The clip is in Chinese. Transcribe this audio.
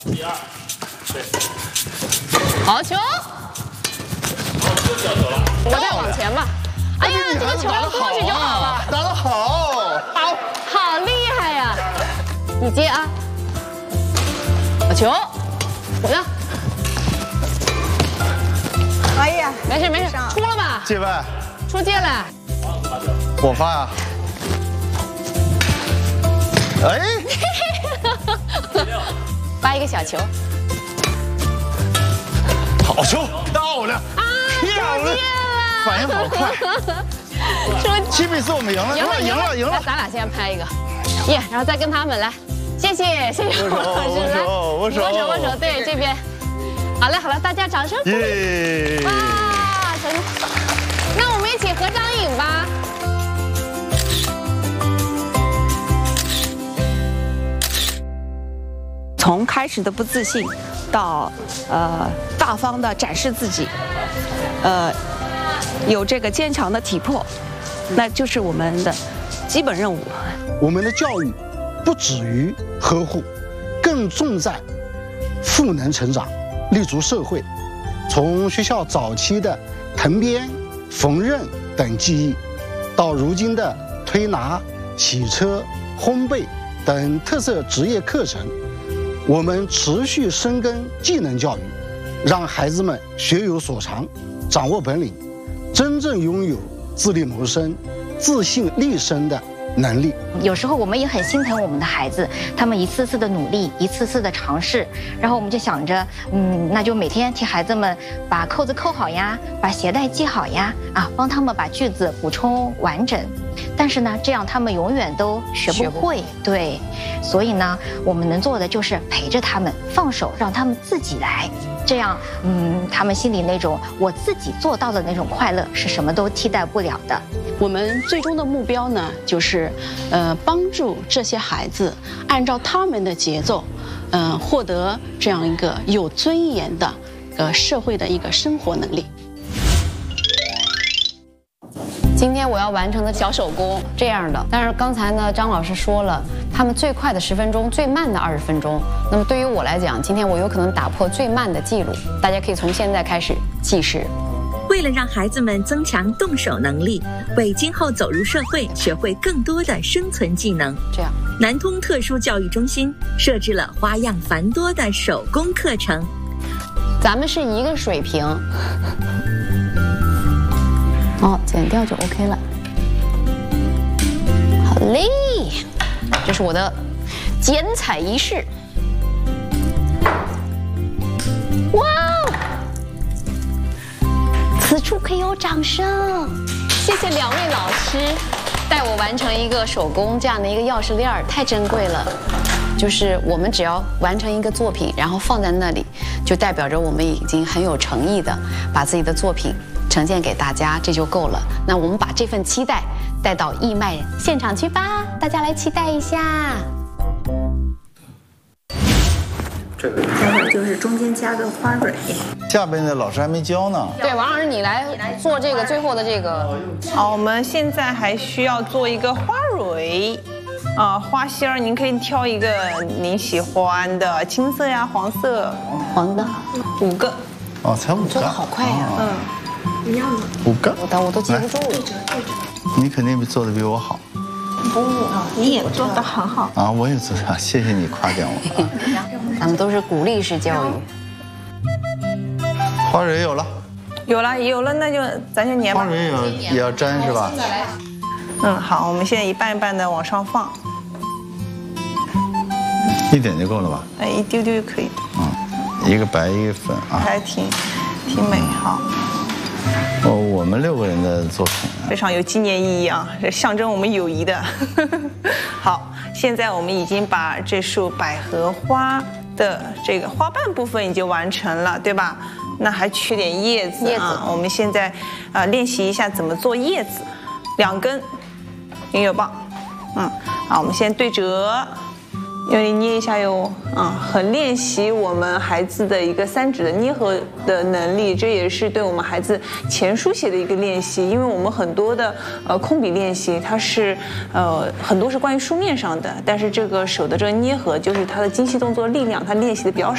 1、2，对。 好球！ 好，这小球了。 我再往前吧。哎呀，这个球过去就好了。 打得好， 好厉害呀！你接啊。好球，我呢？ 哎呀， 没事没事，出了吧？ 界外， 出界了。 我发呀。哎， 发一个小球。 好球，漂亮，漂亮，反应好快。7比4，我们赢了，赢了。 咱俩先拍一个，耶，然后再跟他们来，谢谢握手， 对，这边。好了，大家掌声鼓励。哇，成功！那我们一起合张影吧。 从开始的不自信，到大方的展示自己，有这个坚强的体魄，那就是我们的基本任务。 我们的教育不止于呵护，更重在赋能成长，立足社会。从学校早期的藤编、缝纫等技艺，到如今的推拿、洗车、烘焙等特色职业课程，我们持续深耕技能教育，让孩子们学有所长，掌握本领，真正拥有自力谋生、自信立身的能力。 有时候我们也很心疼我们的孩子，他们一次次的努力，一次次的尝试，然后我们就想着，那就每天替孩子们把扣子扣好呀，把鞋带系好呀，帮他们把句子补充完整。但是呢，这样他们永远都学不会。对，所以呢，我们能做的就是陪着他们，放手让他们自己来。这样，他们心里那种我自己做到的那种快乐，是什么都替代不了的。 我们最终的目标呢，就是帮助这些孩子按照他们的节奏，获得这样一个有尊严的社会的一个生活能力。 今天我要完成的小手工这样的，但是刚才呢，张老师说了，他们最快的10分钟，最慢的20分钟。那么对于我来讲，今天我有可能打破最慢的记录。大家可以从现在开始计时。 为了让孩子们增强动手能力，为今后走入社会学会更多的生存技能， 这样， 南通特殊教育中心设置了花样繁多的手工课程。 咱们是一个水平。哦，剪掉就 OK 了。好嘞，这是我的剪彩仪式。哇，此处可以有掌声。谢谢2位老师带我完成一个手工这样的一个钥匙链儿，太珍贵了。就是我们只要完成一个作品，然后放在那里，就代表着我们已经很有诚意的把自己的作品呈现给大家，这就够了。那我们把这份期待带到义卖现场去吧，大家来期待一下。 待会儿就是中间加个花蕊。 下边的老师还没教呢。 对，王老师你来做这个最后的这个。 好，我们现在还需要做一个花蕊。花芯儿，您可以挑一个您喜欢的，青色呀、黄色、 黄的 ，5个。 哦，才5个， 做的好快呀。 一样的。 5个， 我都记不住了。 你肯定做的比我好。 你也做得很好啊！我也做得好，谢谢你夸奖我。 咱们都是鼓励式教育。 花蕊有了， 有了，那就咱就粘吧。 花蕊也要粘是吧？ 好，我们现在一半一半的往上放， 一点就够了吧？ 一丢丢就可以。 一个白一个粉啊， 还挺美好。 我们6个人的作品非常有纪念意义啊，这象征我们友谊的。好，现在我们已经把这束百合花的这个花瓣部分已经完成了，对吧？那还缺点叶子啊。我们现在练习一下怎么做叶子，2根银柳棒，好，我们先对折，用力捏一下哟，很练习我们孩子的一个3指的捏合的能力，这也是对我们孩子前书写的一个练习，因为我们很多的空笔练习，它是很多是关于书面上的，但是这个手的这个捏合，就是它的精细动作力量，它练习的比较少。